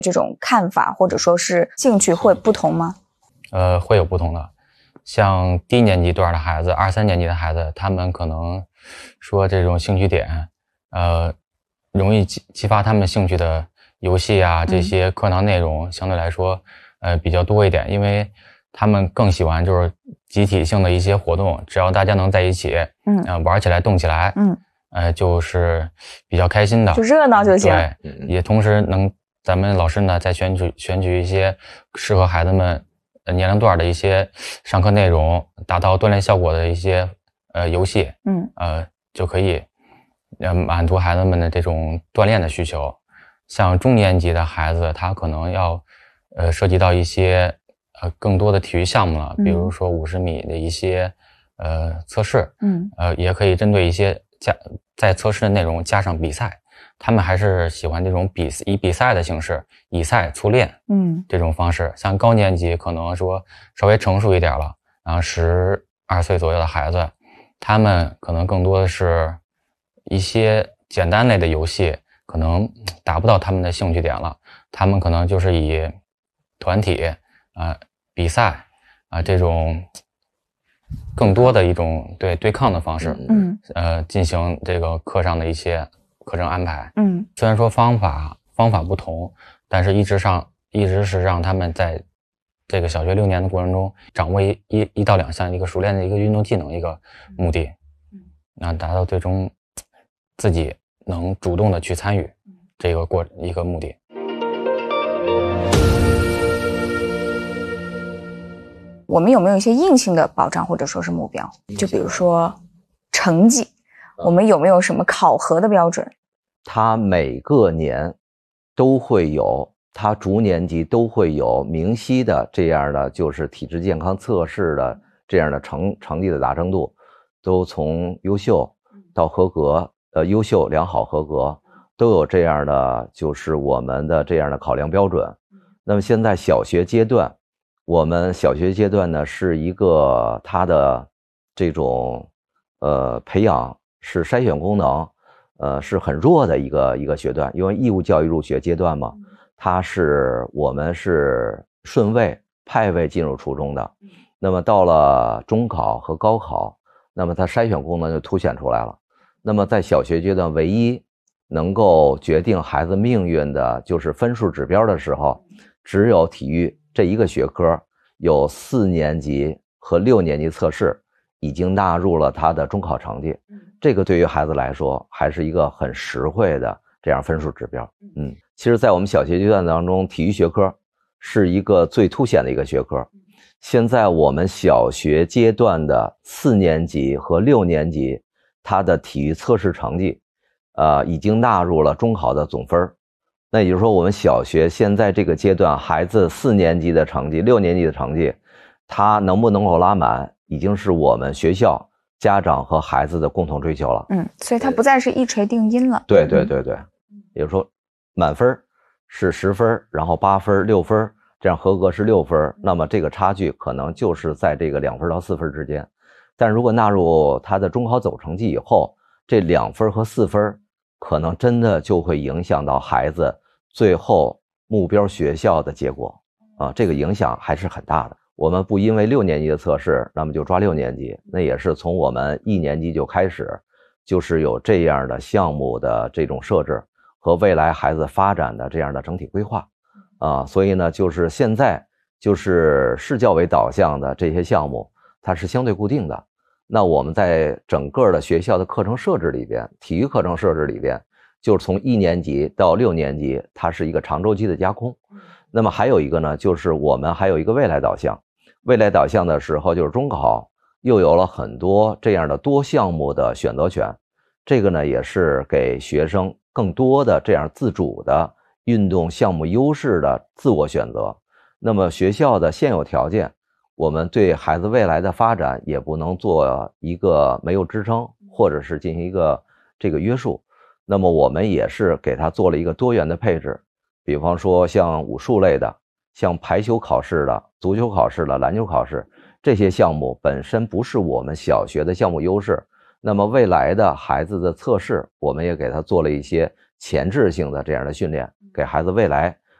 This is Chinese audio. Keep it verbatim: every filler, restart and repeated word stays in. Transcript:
这种看法或者说是兴趣会不同吗？ 呃，会有不同的。像低年级段的孩子，二三年级的孩子，他们可能说这种兴趣点，呃，容易激激发他们兴趣的游戏啊，这些课堂内容相对来说，呃，比较多一点，因为他们更喜欢就是集体性的一些活动，只要大家能在一起，嗯、呃，玩起来、动起来，嗯，呃，就是比较开心的， 就热闹就行。 对，也同时能咱们老师呢再选取选取一些适合孩子们年龄段的一些上课内容，达到锻炼效果的一些呃游戏，嗯，呃就可以呃满足孩子们的这种锻炼的需求。像中年级的孩子，他可能要呃涉及到一些呃更多的体育项目了，比如说五十米的一些呃测试，嗯，呃也可以针对一些加在测试的内容加上比赛。他们还是喜欢这种比以比赛的形式，以赛促练，嗯，这种方式。像高年级可能说稍微成熟一点了，然后十二岁左右的孩子，他们可能更多的是一些简单类的游戏，可能达不到他们的兴趣点了。他们可能就是以团体啊、呃、比赛啊、呃、这种更多的一种对对抗的方式，嗯，呃进行这个课上的一些课程安排，嗯，虽然说方法方法不同，但是一直上一直是让他们在这个小学六年的过程中掌握一一一到两项一个熟练的一个运动技能一个目的，嗯，那达到最终自己能主动的去参与这个过一个目的。 我们有没有一些硬性的保障或者说是目标？就比如说成绩，我们有没有什么考核的标准？ 他每个年都会有，他逐年级都会有明晰的这样的就是体质健康测试的这样的成成绩的达成度，都从优秀到合格，呃，优秀、良好、合格都有这样的就是我们的这样的考量标准。那么现在小学阶段，我们小学阶段呢是一个它的这种呃培养是筛选功能。呃，是很弱的一个一个学段，因为义务教育入学阶段嘛，它是我们是顺位派位进入初中的，那么到了中考和高考，那么它筛选功能就凸显出来了。那么在小学阶段，唯一能够决定孩子命运的就是分数指标的时候，只有体育这一个学科，有四年级和六年级测试已经纳入了他的中考成绩。这个对于孩子来说还是一个很实惠的这样分数指标。嗯，其实在我们小学阶段当中，体育学科是一个最凸显的一个学科。现在我们小学阶段的四年级和六年级，他的体育测试成绩呃，已经纳入了中考的总分。那也就是说，我们小学现在这个阶段，孩子四年级的成绩、六年级的成绩，他能不能够拉满，已经是我们学校家长和孩子的共同追求了。 嗯，所以它不再是一锤定音了。 对对对对，也就是说满分是十分，然后八分、六分，这样合格是六分，那么这个差距可能就是在这个两分到四分之间。但如果纳入他的中考总成绩以后，这两分和四分可能真的就会影响到孩子最后目标学校的结果啊，这个影响还是很大的。我们不因为六年级的测试，那么就抓六年级，那也是从我们一年级就开始，就是有这样的项目的这种设置和未来孩子发展的这样的整体规划啊，所以呢，就是现在就是市教委导向的这些项目，它是相对固定的。那我们在整个的学校的课程设置里边，体育课程设置里边，就是从一年级到六年级，它是一个长周期的加工。那么还有一个呢，就是我们还有一个未来导向。未来导向的时候，就是中考又有了很多这样的多项目的选择权，这个呢也是给学生更多的这样自主的运动项目优势的自我选择。那么学校的现有条件，我们对孩子未来的发展也不能做一个没有支撑，或者是进行一个这个约束。那么我们也是给他做了一个多元的配置，比方说像武术类的，像排球考试的、足球考试的、篮球考试，这些项目本身不是我们小学的项目优势，那么未来的孩子的测试，我们也给他做了一些前置性的这样的训练，给孩子未来